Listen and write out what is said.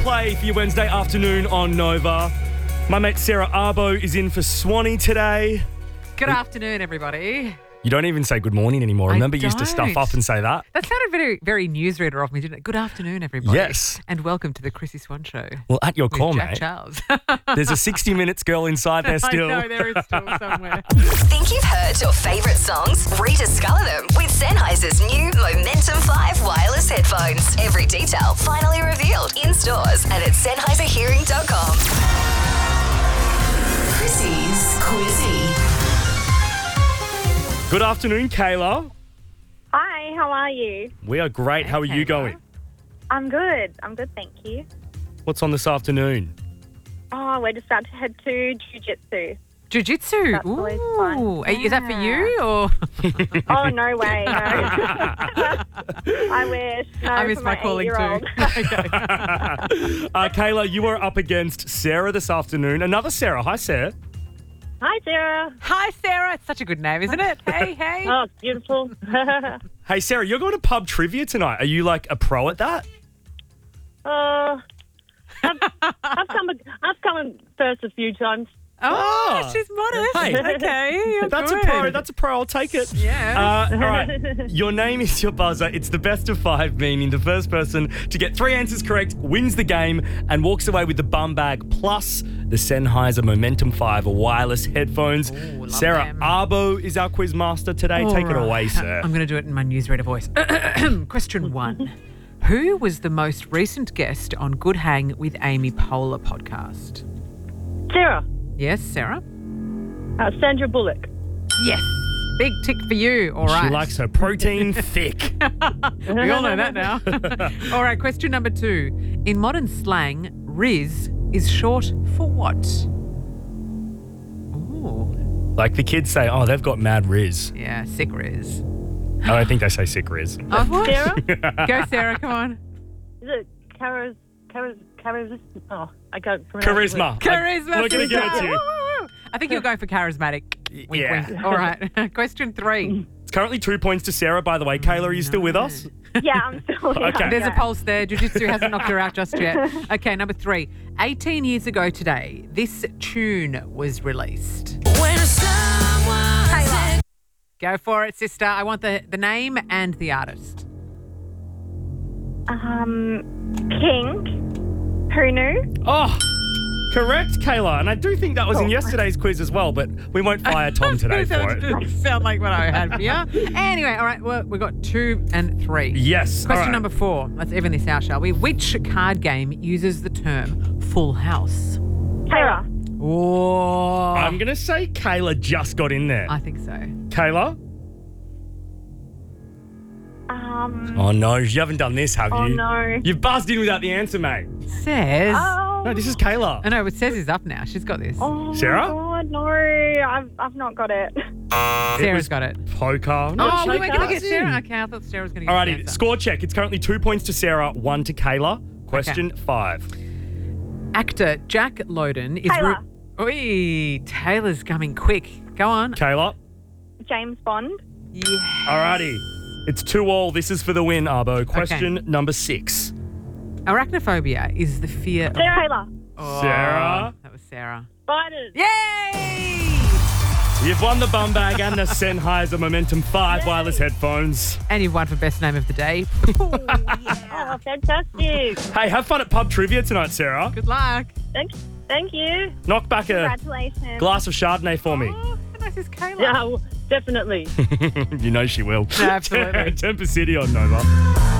play for your Wednesday afternoon on Nova. My mate Sarah Arbo is in for Swanee today. Good afternoon, everybody. You don't even say good morning anymore. Remember you used to stuff up and say that? That sounded very, very newsreader of me, didn't it? Good afternoon, everybody. Yes. And welcome to the Chrissy Swan Show. Well, at your with call, Jack mate. Charles. There's a 60 Minutes girl inside there still. I know, there is still somewhere. Think you've heard your favourite songs? Rediscover them with Sennheiser's new Momentum 5 wireless headphones. Every detail finally revealed in stores and at SennheiserHearing.com. Chrissy's Quizzy. Good afternoon, Kayla. Hi, how are you? We are great. How are you Kayla. going? I'm good, thank you. What's on this afternoon? Oh, we're just about to head to Jiu-Jitsu. Jiu-Jitsu. That's always fun. Ooh. Is that for you or? Oh, no way, no. I wish. No, I miss for my calling too. 8-year-old. Kayla, you are up against Sarah this afternoon. Another Sarah. Hi, Sarah. Hi, Sarah. Hi, Sarah. It's such a good name, isn't it? Hey, hey. Oh, it's beautiful. Hey, Sarah, you're going to pub trivia tonight. Are you like a pro at that? I've come first a few times. Oh, she's modest. Hey. Okay, you're That's good. a pro. That's a pro. I'll take it. Yeah. All right. Your name is your buzzer. It's the best of 5, meaning the first person to get 3 answers correct wins the game and walks away with the bum bag plus the Sennheiser Momentum 5 wireless headphones. Ooh, love Sarah them. Arbo is our quiz master today. All Take it right. away, sir. I'm going to do it in my newsreader voice. Question 1. Who was the most recent guest on Good Hang with Amy Poehler podcast? Sarah. Yes, Sarah? Sandra Bullock. Yes. Big tick for you. All right. She likes her protein thick. We all know that now. All right, question number 2. In modern slang, Riz is short for what? Ooh. Like the kids say, oh, they've got mad riz. Yeah, sick Riz. I don't think they say sick riz. Oh, what? Sarah? Go, Sarah, come on. Is it Charisma? Oh, I can't pronounce Charisma. Charisma. We're going to give it to you. I think you're going for charismatic. Wink, Yeah. wink. All right. Question 3. It's currently 2 points to Sarah, by the way. Kayla, are you still with us? it. Yeah, I'm still here. Okay. There's a pulse there. Jiu-Jitsu hasn't knocked her out just yet. Okay, number 3. 18 years ago today, this tune was released. Taylor. Go for it, sister. I want the name and the artist. King. Who knew? Oh, correct, Kayla. And I do think that was in yesterday's quiz as well, but we won't fire Tom today for it. Doesn't sound like what I had for you. Anyway, all right. Well, we've got 2 and 3. Yes. Question all right. number 4. Let's even this out, shall we? Which card game uses the term full house? Taylor. Oh, I'm going to say Kayla just got in there. I think so. Kayla? Oh, no. You haven't done this, have Oh, you? no. You've buzzed in without the answer, mate. Says. Oh. No, this is Kayla. I know, it says is up now. She's got this. Oh, Sarah? my God, no. I've not got it. Sarah's got it. Poker. No, Oh, she we weren't going to buzzed get Sarah. in. Okay, I thought Sarah was going to get the Alrighty, answer. score check. It's currently 2 points to Sarah, 1 to Kayla. Question 5. Actor Jack Lowden is... Taylor. Oi, Taylor's coming quick. Go on. Kayla? James Bond. Yeah. Alrighty. It's 2-2. This is for the win, Arbo. Question number 6. Arachnophobia is the fear of... Sarah. Taylor. Oh, Sarah? That was Sarah. Spiders. Yay! You've won the bum bag and the Sennheiser Momentum 5 wireless headphones. And you've won for best name of the day. Oh, fantastic. Hey, have fun at pub trivia tonight, Sarah. Good luck. Thank you. Knock back a Congratulations. glass of Chardonnay for me. Oh, how nice is Kayla? Yeah, well, definitely. You know she will. Absolutely. Temper City on Nova.